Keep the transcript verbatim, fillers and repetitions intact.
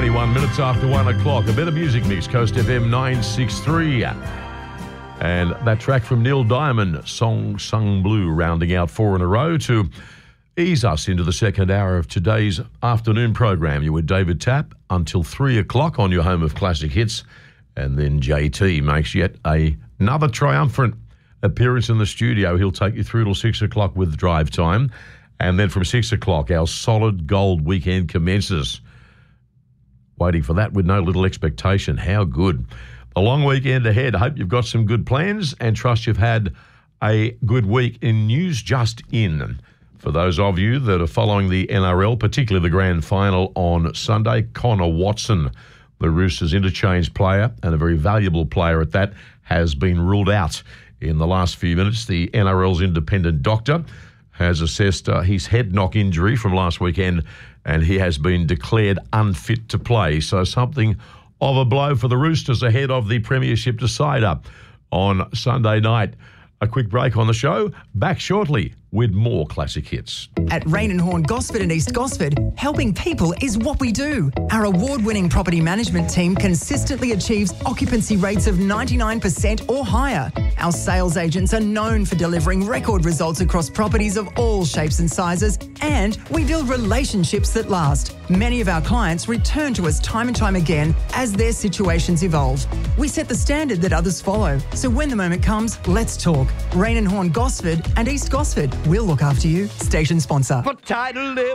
twenty-one minutes after one o'clock. A bit of music mix, Coast F M nine sixty-three. And that track from Neil Diamond, Song Sung Blue, rounding out four in a row to ease us into the second hour of today's afternoon program. You with David Tapp until three o'clock on your home of classic hits. And then J T makes yet a, another triumphant appearance in the studio. He'll take you through till six o'clock with drive time. And then from six o'clock, our solid gold weekend commences. Waiting for that with no little expectation. How good. A long weekend ahead. I hope you've got some good plans and trust you've had a good week in news just in. For those of you that are following the N R L, particularly the grand final on Sunday, Connor Watson, the Roosters interchange player and a very valuable player at that, has been ruled out in the last few minutes. The N R L's independent doctor has assessed uh, his head knock injury from last weekend and he has been declared unfit to play. So something of a blow for the Roosters ahead of the Premiership decider on Sunday night. A quick break on the show. Back shortly with more classic hits. At Rain and Horn Gosford and East Gosford, helping people is what we do. Our award-winning property management team consistently achieves occupancy rates of ninety-nine percent or higher. Our sales agents are known for delivering record results across properties of all shapes and sizes, and we build relationships that last. Many of our clients return to us time and time again as their situations evolve. We set the standard that others follow, so when the moment comes, let's talk. Rain and Horn Gosford and East Gosford. We'll look after you. Station sponsor. For title